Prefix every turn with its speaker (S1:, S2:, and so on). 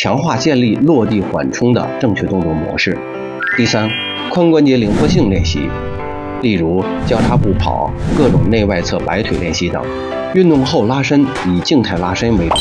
S1: 强化建立落地缓冲的正确动作模式。第三，髋关节灵活性练习，例如交叉步跑、各种内外侧摆腿练习等。运动后拉伸以静态拉伸为主，